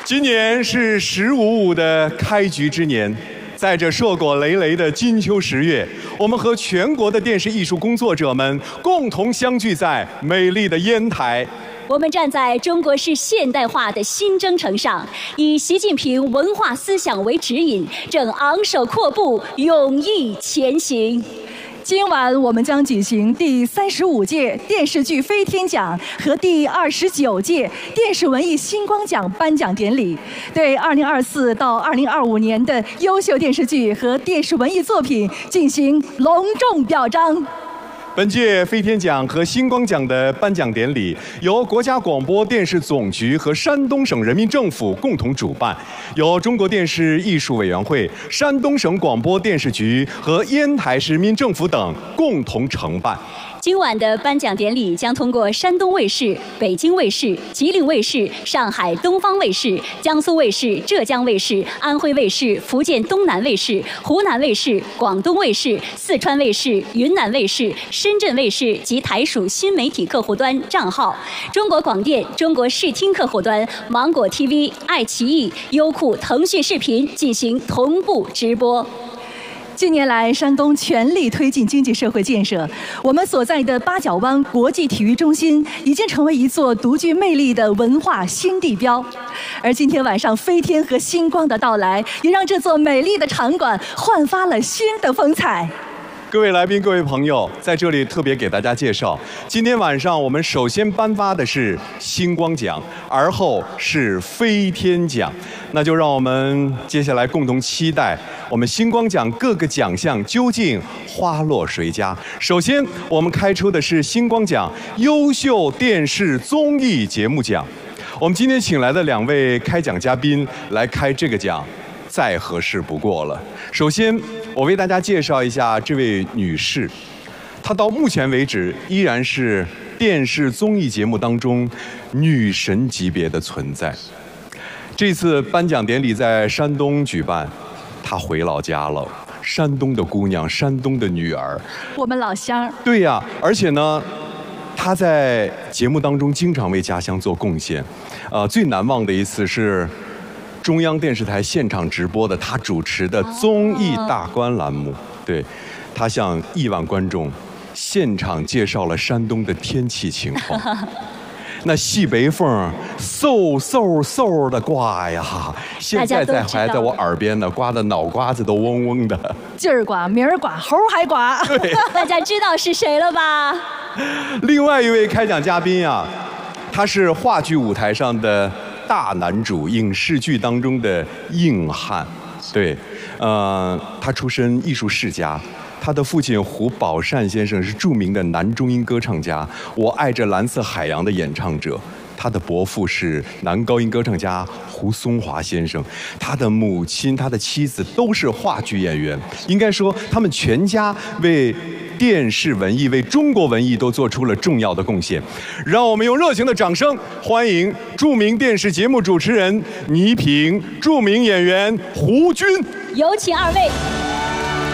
今年是“15+5”的开局之年，在这硕果累累的金秋10月，我们和全国的电视艺术工作者们共同相聚在美丽的烟台。 我们站在中国式现代化的新征程上，以习近平文化思想为指引，正昂首阔步，勇毅前行。 今晚我们将举行第35届电视剧飞天奖和第29届电视文艺星光奖颁奖典礼，对2024到2025年的优秀电视剧和电视文艺作品进行隆重表彰。 本届飞天奖和星光奖的颁奖典礼由国家广播电视总局和山东省人民政府共同主办，由中国电视艺术委员会、山东省广播电视局和烟台市人民政府等共同承办。 今晚的颁奖典礼将通过山东卫视、北京卫视、吉林卫视、上海东方卫视、江苏卫视、浙江卫视、安徽卫视、福建东南卫视、湖南卫视、广东卫视、四川卫视、云南卫视、深圳卫视及台属新媒体客户端账号、中国广电、中国视听客户端、芒果 TV、爱奇艺、优酷、腾讯视频进行同步直播。 近年来，山东全力推进经济社会建设，我们所在的八角湾国际体育中心已经成为一座独具魅力的文化新地标。而今天晚上飞天和星光的到来，也让这座美丽的场馆焕发了新的风采。 各位来宾、各位朋友，在这里特别给大家介绍，今天晚上我们首先颁发的是星光奖，而后是飞天奖。那就让我们接下来共同期待我们星光奖各个奖项究竟花落谁家。首先，我们开出的是星光奖优秀电视综艺节目奖。我们今天请来的2位开奖嘉宾来开这个奖，再合适不过了。首先，我为大家介绍一下这位女士，她到目前为止依然是电视综艺节目当中女神级别的存在。这次颁奖典礼在山东举办，她回老家了，山东的姑娘，山东的女儿， 我们老乡。 对呀，而且呢，她在节目当中经常为家乡做贡献。最难忘的一次是中央电视台现场直播的他主持的综艺大观栏目，对，他向亿万观众现场介绍了山东的天气情况。那西北风嗖嗖嗖的刮呀，现在还在我耳边呢，刮得脑瓜子都嗡嗡的。 今儿刮，明儿刮，猴还刮。 对， 大家知道是谁了吧？ 另外一位开奖嘉宾啊，他是话剧舞台上的大男主，影视剧当中的硬汉。对，他出身艺术世家，他的父亲胡宝善先生是著名的男中音歌唱家，我爱着蓝色海洋的演唱者。他的伯父是男高音歌唱家胡松华先生，他的母亲、他的妻子都是话剧演员。应该说，他们全家为电视文艺、为中国文艺都做出了重要的贡献。让我们用热情的掌声欢迎著名电视节目主持人倪萍、著名演员胡军。 有请2位。